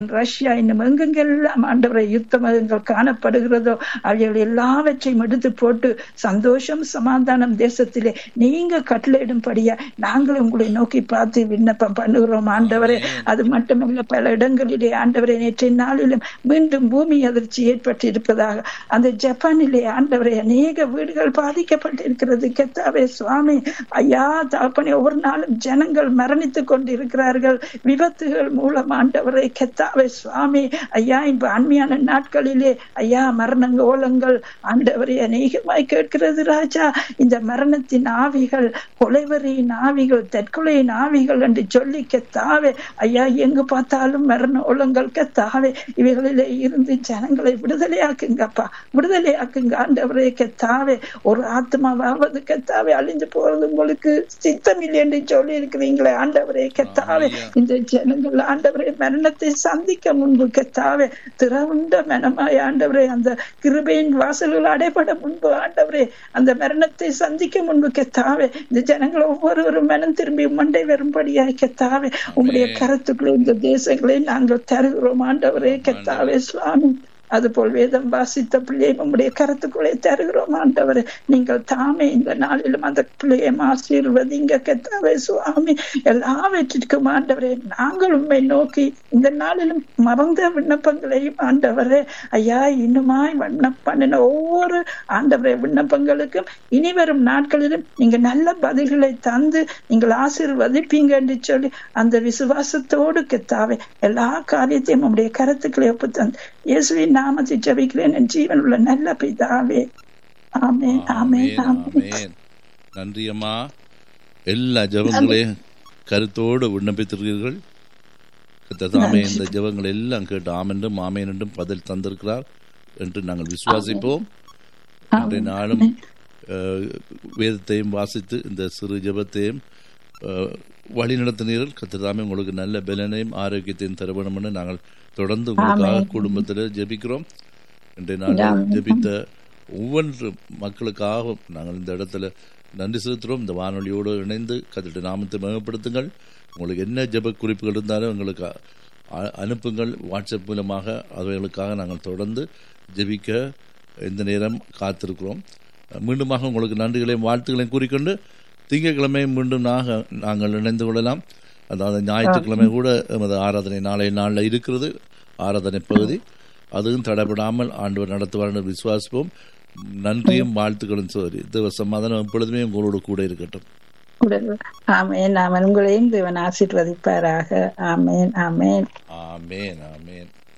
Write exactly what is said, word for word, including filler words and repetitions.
Russia இன்னும் எங்கெங்கெல்லாம் ஆண்டவரை யுத்தமங்கள் காணப்படுகிறதோ அவைகள் எல்லாவற்றையும் எடுத்து போட்டு சந்தோஷம் சமாதானம் தேசத்திலே நீங்க கட்டளையிடும்படியா நாங்கள் உங்களை நோக்கி பார்த்து விண்ணப்பம் பண்ணுகிறோம் ஆண்டவரே. அது மட்டுமல்ல, பல இடங்களிலே ஆண்டவரை நேற்றைய நாளிலும் மீண்டும் பூமி அதிர்ச்சி ஏற்பட்டு இருப்பதாக அந்த ஜப்பானிலே ஆண்டவரை அநேக வீடுகள் பாதிக்கப்பட்டிருக்கிறது. கர்த்தாவே சுவாமி, ஐயா தகப்பனே, ஒவ்வொரு நாளும் ஜனங்கள் மரணித்துக் கொண்டிருக்கிறார்கள் விபத்துகள் மூலம் ஆண்டவரை. கர்த்தாவே சுவாமி, ஐயா இப்ப அண்மையான நாட்களிலே ஐயா மரணங்க ஓலங்கள் ஆண்டவரை அநேகமாய் கேட்கிறது ராஜா. இந்த மரணத்தின் ஆவிகள், கொலைவரியின் ஆவிகள், தற்கொலையின் ஆவிகள் என்று சொல்லி கர்த்தாவே ஐயா எங்கு பார்த்தாலும் மரண ஓலங்கள். கர்த்தாவே இவைகளிலே இருந்து ஜனங்களை விடுதலையாக்குங்கப்பா, விடுதலையாக்குங்க ஆண்டவரே. கர்த்தாவே ஒரு ஆத்மாவாவது கர்த்தாவே அழிஞ்சு போறது உங்களுக்கு சித்தம் இல்லை என்று சொல்லி இருக்கிறீங்களே ஆண்டவரே. கர்த்தாவே இந்த ஜனங்கள் ஆண்டவரே மரணத்தை சந்திக்க முன்பு கர்த்தாவே திறவுண்ட மனமாய் ஆண்டவரே அந்த கிருபையின் வாசல்கள் அடைபட முன்பு ஆண்டவரே அந்த மரணத்தை சந்திக்க முன்பு கர்த்தாவே இந்த ஜனங்கள் ஒவ்வொருவரும் மனம் திரும்பி மண்டை வரும்படியாய் கர்த்தாவே உங்களுடைய கருத்துக்களை இந்த தேசங்களை நாங்கள் தருகிறோம் ஆண்டவரே. கர்த்தாவே சுவாமி, அதுபோல் வேதம் வாசித்த பிள்ளையை உங்களுடைய கருத்துக்களை தருகிறோம் ஆண்டவரே. நீங்கள் தாமே இந்த நாளிலும் அந்த பிள்ளையை ஆசீர்வதிங்க கர்த்தாவே சுவாமி. எல்லாவற்றிற்கும் ஆண்டவரே நாங்கள் உண்மை நோக்கி இந்த நாளிலும் மறந்த விண்ணப்பங்களையும் ஆண்டவரே ஐயா இன்னுமாய் விண்ணப்பம் பண்ணின ஒவ்வொரு ஆண்டவரே விண்ணப்பங்களுக்கும் இனி வரும் நாட்களிலும் நீங்க நல்ல பதில்களை தந்து நீங்கள் ஆசீர்வதிப்பீங்க என்று சொல்லி அந்த விசுவாசத்தோடு கர்த்தாவே எல்லா காரியத்தையும் உங்களுடைய கருத்துக்களை ஒப்பு தந்து இயேசுவின் நாமத்தை ஜெபிக்கிறேன் என் ஜீவன் உள்ள நல்ல பிதாவே. ஆமென் ஆமென் ஆமென். நன்றி அம்மா. எல்லா ஜெபங்களையும் கருத்தோடு விண்ணப்பித்திருக்கிறீர்கள். கர்த்தர் இந்த ஜெபங்களை எல்லாம் கேட்டு ஆமென்றும் ஆமென் என்றும் பதில் தந்திருக்கிறார் என்று நாங்கள் விசுவாசிப்போம். இன்றைய நாளும் வேதத்தையும் வாசித்து இந்த சிறு ஜெபத்தையும் வழி நடத்தினீர்கள். கர்த்தர் தாமே உங்களுக்கு நல்ல பலனையும் ஆரோக்கியத்தையும் தர வேண்டும் என்று நாங்கள் தொடர்ந்து உங்களுக்காக குடும்பத்தில் ஜெபிக்கிறோம். இன்றைய நாளில் ஜெபித்த ஒவ்வொரு மக்களுக்காக நாங்கள் இந்த இடத்துல நன்றி செலுத்துகிறோம். இந்த வானொலியோடு இணைந்து கர்த்தருடைய நாமத்தை மேம்படுத்துங்கள். உங்களுக்கு என்ன ஜெப குறிப்புகள் இருந்தாலும் எங்களுக்கு அனுப்புங்கள் வாட்ஸ்அப் மூலமாக. அவைகளுக்காக நாங்கள் தொடர்ந்து ஜெபிக்க இந்த நேரம் காத்திருக்கிறோம். மீண்டுமாக உங்களுக்கு நன்றிகளையும் வாழ்த்துக்களையும் கூறிக்கொண்டு திங்கட்கிழமை மீண்டும் நாங்கள் நாங்கள் இணைந்து கொள்ளலாம். அதாவது ஞாயிற்றுக்கிழமை கூட எமது ஆராதனை நாளைய நாளில் இருக்கிறது. ஆராதனை பகுதி அதுவும் தடைபடாமல் ஆண்டவர் நடத்துவார் என்று விசுவாசிப்போம். நன்றியும் வாழ்த்துக்களும் சோதரி தேவ சமாதானம் எப்பொழுதுமே உங்களோடு கூட இருக்கட்டும். ஆமென் ஆமென். உங்களையும் தேவன் ஆசீர்வதிப்பாராக. ஆமென் ஆமென் ஆமென் ஆமென்.